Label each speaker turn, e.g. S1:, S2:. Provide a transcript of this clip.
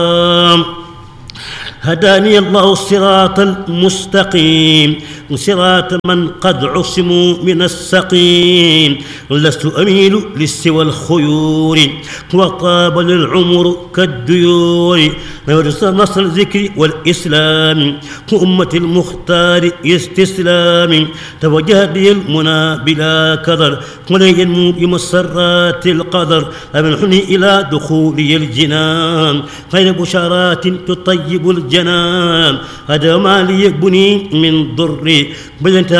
S1: هداني الله الصراط المستقيم صراط من قد عصموا من السقيم لست أميل للسوى الخيور وطاب للعمر كالديور نصر الذكر والإسلام كأمة المختار استسلام توجه لي المنى بلا كدر ولن ينمو بمسرات القدر أمنحني إلى دخولي الجنان خير بشارات تطيب الجنان هذا ما لي يبني من ضري بل